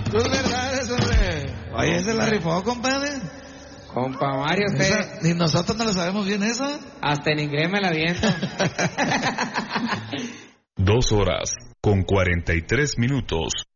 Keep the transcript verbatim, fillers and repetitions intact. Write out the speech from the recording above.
Tus verdades, hombre. Oye, ¿se la rifó, compadre? Compa Mario, usted... Esa, ni nosotros no lo sabemos bien eso. Hasta en inglés me la aviento. Dos horas con cuarenta y tres minutos.